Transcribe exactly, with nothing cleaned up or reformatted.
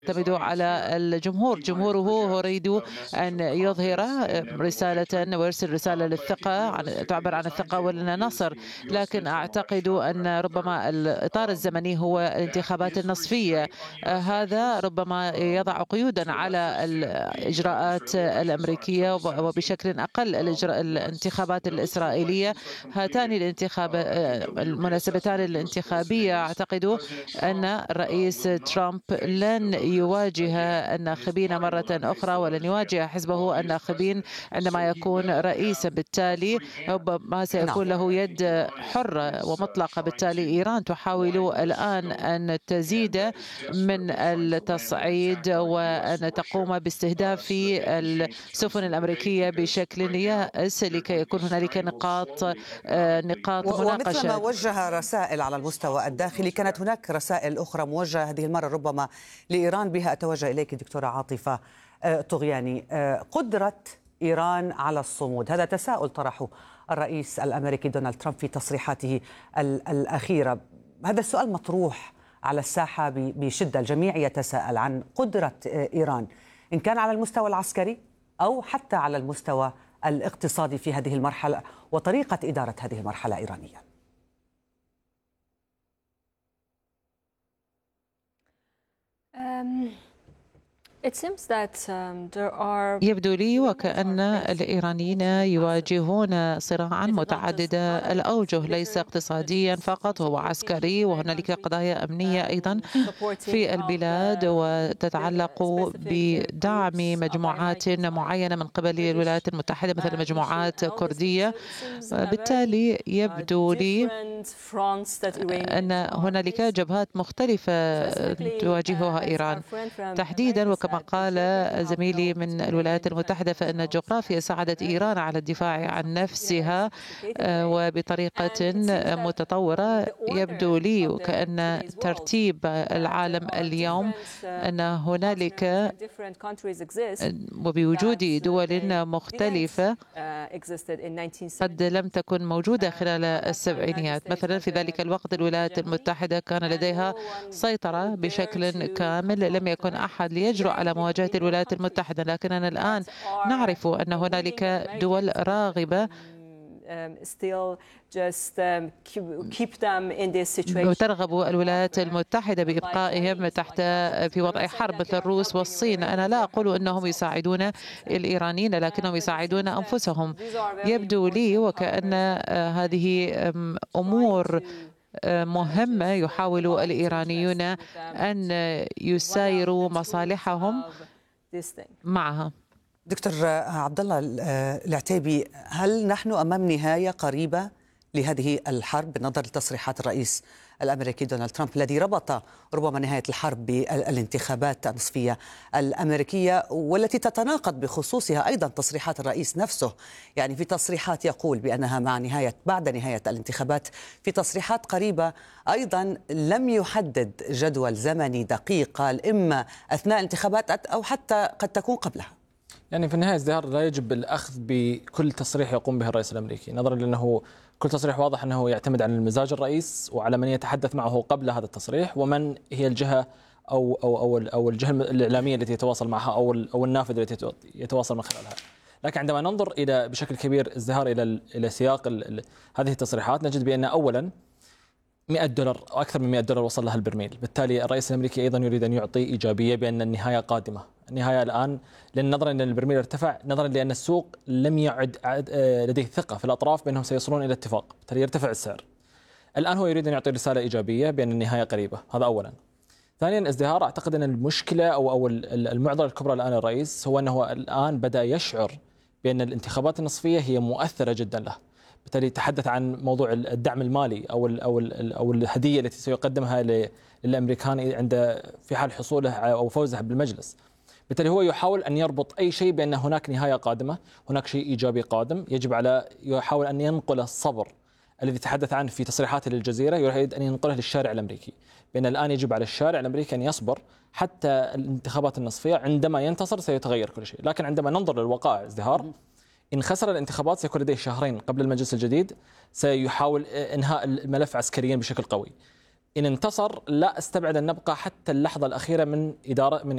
يعتمد على الجمهور. جمهوره يريد أن يظهر رسالة ويرسل رسالة للثقة، عن تعبر عن الثقة والنصر. لكن أعتقد أن ربما الإطار الزمني هو الانتخابات النصفية. هذا ربما يضع قيودا على الإجراءات الأمريكية وبشكل أقل الانتخابات الإسرائيلية. هاتان الانتخاب المناسبتان الانتخابية أعتقد أن الرئيس ترامب لن يواجه الناخبين مرة أخرى، ولن يواجه حزبه الناخبين عندما يكون رئيسا. بالتالي ربما سيكون له يد حرة ومطلقة. بالتالي إيران تحاول الآن أن تزيد من التصعيد وأن تقوم باستهداف السفن الأمريكية بشكل يائس لكي يكون هنالك نقاط نقاط مناقشة. ومثلما وجه رسائل على المستوى الداخلي، كانت هناك رسائل أخرى موجهة هذه المرة ربما لإيران. بها أتوجه إليك دكتورة عاطفة طغياني. قدرة إيران على الصمود، هذا تساؤل طرحه الرئيس الأمريكي دونالد ترامب في تصريحاته الأخيرة. هذا السؤال مطروح على الساحة بشدة. الجميع يتساءل عن قدرة إيران إن كان على المستوى العسكري أو حتى على المستوى الاقتصادي في هذه المرحلة، وطريقة إدارة هذه المرحلة إيرانيا. Um... يبدو لي وكأن الإيرانيين يواجهون صراعا متعدد الأوجه، ليس اقتصاديا فقط، هو عسكري، وهنالك قضايا أمنية أيضا في البلاد وتتعلق بدعم مجموعات معينة من قبل الولايات المتحدة مثل مجموعات كردية. بالتالي يبدو لي أن هنالك جبهات مختلفة تواجهها إيران تحديدا. وكما قال زميلي من الولايات المتحدة فإن الجغرافيا ساعدت إيران على الدفاع عن نفسها وبطريقة متطورة. يبدو لي وكأن ترتيب العالم اليوم أن هنالك وبوجود دول مختلفة قد لم تكن موجودة خلال السبعينيات. مثلا في ذلك الوقت الولايات المتحدة كان لديها سيطرة بشكل كامل، لم يكن أحد ليجرؤ على مواجهة الولايات المتحدة. لكننا الآن نعرف أن هنالك دول راغبة وترغب الولايات المتحدة بإبقائهم تحت في وضع حرب مثل الروس والصين. أنا لا أقول أنهم يساعدون الإيرانيين، لكنهم يساعدون أنفسهم. يبدو لي وكأن هذه أمور مهمة يحاول الإيرانيون أن يسايروا مصالحهم معها. دكتور عبد الله العتيبي، هل نحن أمام نهاية قريبة لهذه الحرب بالنظر لتصريحات الرئيس الأمريكي دونالد ترامب الذي ربط ربما نهاية الحرب بالانتخابات النصفية الأمريكية، والتي تتناقض بخصوصها أيضا تصريحات الرئيس نفسه؟ يعني في تصريحات يقول بأنها مع نهاية بعد نهاية الانتخابات، في تصريحات قريبة أيضا لم يحدد جدول زمني دقيق، قال إما أثناء الانتخابات أو حتى قد تكون قبلها. يعني في النهاية ازدهار لا يجب الأخذ بكل تصريح يقوم به الرئيس الأمريكي، نظرا لأنه كل تصريح واضح أنه يعتمد على المزاج الرئيس وعلى من يتحدث معه قبل هذا التصريح، ومن هي الجهة أو أو أو أو الجهة الإعلامية التي يتواصل معها أو أو النافذة التي يتواصل من خلالها. لكن عندما ننظر إلى بشكل كبير ازدهار إلى إلى سياق هذه التصريحات، نجد بأن أولا مئة دولار أو أكثر من مئة دولار وصل لها البرميل. بالتالي الرئيس الأمريكي أيضا يريد أن يعطي إيجابية بأن النهاية قادمة. النهاية الآن، لأن نظرا أن البرميل ارتفع، نظرا لأن السوق لم يعد لديه ثقة في الأطراف بأنهم سيصلون إلى اتفاق، بالتالي يرتفع السعر. الآن هو يريد أن يعطي رسالة إيجابية بأن النهاية قريبة، هذا أولا. ثانيا ازدهار، أعتقد أن المشكلة أو أو المعضلة الكبرى الآن الرئيس هو أنه الآن بدأ يشعر بأن الانتخابات النصفية هي مؤثرة جدا له. بالتالي تحدث عن موضوع الدعم المالي او ال او ال او الهديه التي سيقدمها للامريكان عند في حال حصوله او فوزه بالمجلس. بالتالي هو يحاول ان يربط اي شيء بان هناك نهايه قادمه، هناك شيء ايجابي قادم، يجب على يحاول ان ينقل الصبر الذي تحدث عنه في تصريحاته للجزيره، يريد ان ينقله للشارع الامريكي، بان الان يجب على الشارع الامريكي ان يصبر حتى الانتخابات النصفيه، عندما ينتصر سيتغير كل شيء. لكن عندما ننظر للوقائع ازدهار، إن خسر الانتخابات سيكون لديه شهرين قبل المجلس الجديد، سيحاول إنهاء الملف عسكريا بشكل قوي. إن انتصر لا استبعد أن نبقى حتى اللحظة الأخيرة من إدارة من